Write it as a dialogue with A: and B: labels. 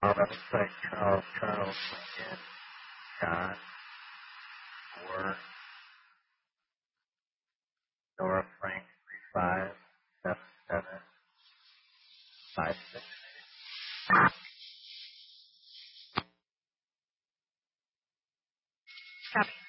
A: looks like Charles Lincoln, John, 4, Nora Frank, 357756.
B: Copy.